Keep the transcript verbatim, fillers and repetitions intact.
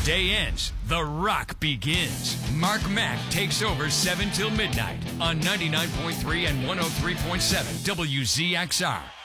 day ends, the rock begins. Mark Mack takes over seven till midnight on ninety-nine point three and one oh three point seven W Z X R.